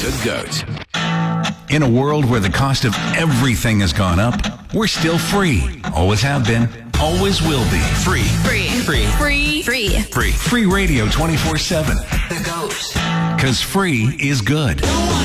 The GOAT. In a world where the cost of everything has gone up, we're still free. Always have been. Always will be. Free. Free. Free. Free. Free. Free. Free radio 24/7. The GOAT. Because free is good.